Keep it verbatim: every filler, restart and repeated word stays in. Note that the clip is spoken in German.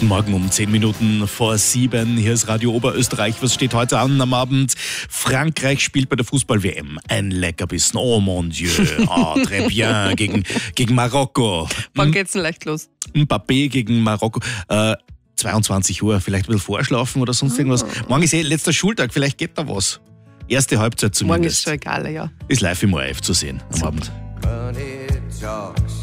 Guten Morgen um zehn Minuten vor sieben. Hier ist Radio Oberösterreich. Was steht heute an am Abend? Frankreich spielt bei der Fußball-W M. Ein Leckerbissen. Oh mon Dieu. Oh, très bien. Gegen, gegen Marokko. Wann geht's denn leicht los? Mbappé gegen Marokko. Äh, zweiundzwanzig Uhr. Vielleicht ein bisschen vorschlafen oder sonst irgendwas. Morgen ist eh letzter Schultag. Vielleicht geht da was. Erste Halbzeit zumindest. Morgen ist schon egal, ja. Ist live im O R F zu sehen am Abend. Money talks.